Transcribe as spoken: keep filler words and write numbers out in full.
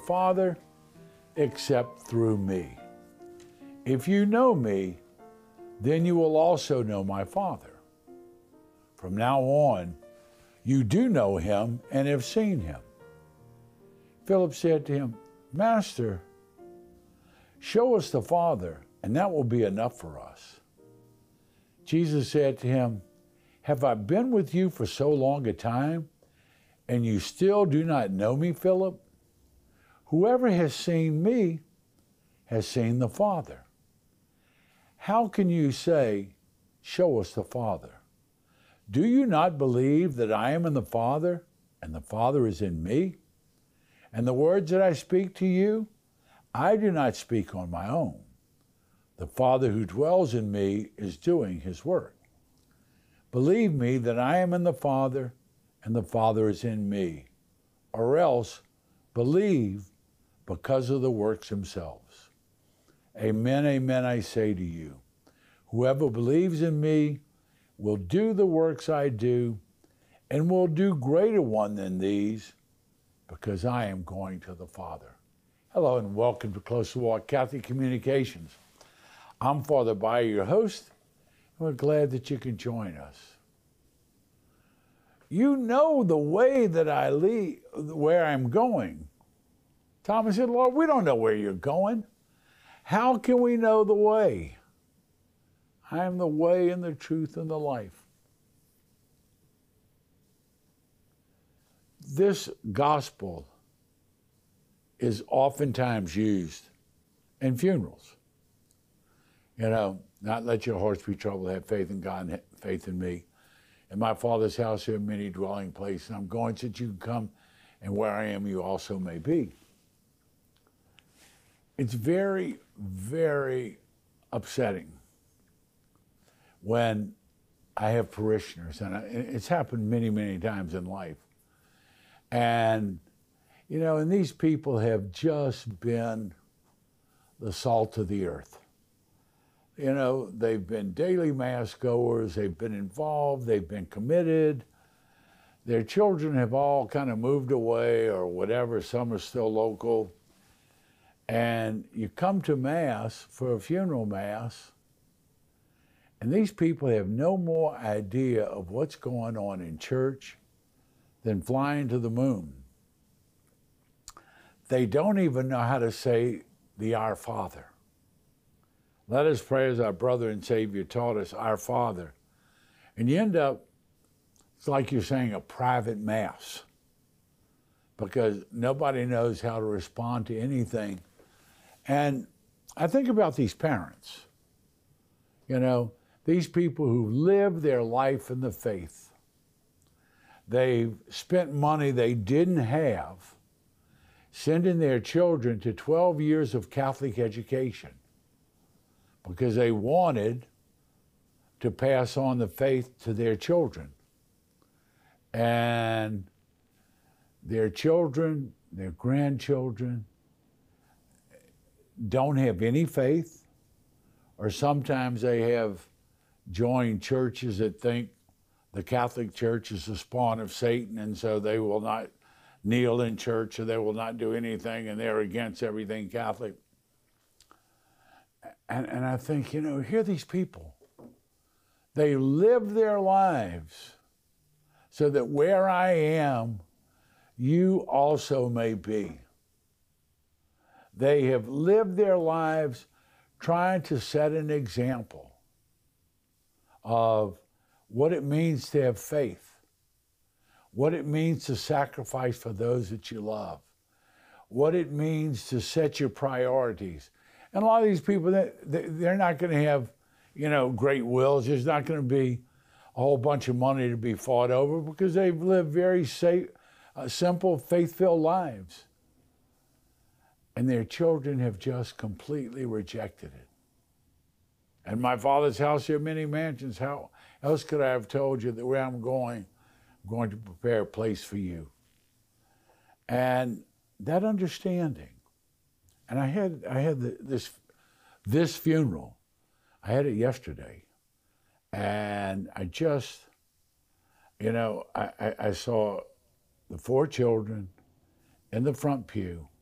Father except through me. If you know me, then you will also know my Father. From now on, you do know him and have seen him. Philip said to him, Master, show us the Father, and that will be enough for us. Jesus said to him, Have I been with you for so long a time, and you still do not know me, Philip? Whoever has seen me has seen the Father. How can you say, Show us the Father? Do you not believe that I am in the Father, and the Father is in me? And the words that I speak to you, I do not speak on my own. The Father who dwells in me is doing his work. Believe me that I am in the Father, and the Father is in me. Or else, believe because of the works themselves. Amen, amen, I say to you, whoever believes in me will do the works I do, and will do greater one than these, because I am going to the Father. Hello and welcome to Close Walk Catholic Communications. I'm Father Bayer, your host, and we're glad that you can join us. You know the way that I lead, where I'm going. Thomas said, Lord, we don't know where you're going. How can we know the way? I am the way and the truth and the life. This gospel is oftentimes used in funerals. You know, not let your hearts be troubled, have faith in God and faith in me. In my Father's house there are many dwelling places. I'm going so that you can come, and where I am you also may be. It's very, very upsetting when I have parishioners, and it's happened many, many times in life. And, you know, and these people have just been the salt of the earth. You know, they've been daily mass goers, they've been involved, they've been committed. Their children have all kind of moved away or whatever, some are still local. And you come to Mass for a funeral Mass, and these people have no more idea of what's going on in church than flying to the moon. They don't even know how to say the Our Father. Let us pray as our brother and Savior taught us, Our Father. And you end up, it's like you're saying a private Mass, because nobody knows how to respond to anything. And I think about these parents, you know, these people who live their life in the faith. They've spent money they didn't have, sending their children to twelve years of Catholic education because they wanted to pass on the faith to their children. And their children, their grandchildren, don't have any faith, or sometimes they have joined churches that think the Catholic Church is the spawn of Satan, and so they will not kneel in church, or they will not do anything, and they're against everything Catholic. And, and I think, you know, here are these people. They live their lives so that where I am, you also may be. They have lived their lives trying to set an example of what it means to have faith, what it means to sacrifice for those that you love, what it means to set your priorities. And a lot of these people, they're not going to have, you know, great wills. There's not going to be a whole bunch of money to be fought over because they've lived very safe, uh, simple, faith-filled lives. And their children have just completely rejected it. In my Father's house there are many mansions. How else could I have told you that where I'm going, I'm going to prepare a place for you? And that understanding. And I had I had the, this this funeral. I had it yesterday, and I just, you know, I, I, I saw the four children in the front pew,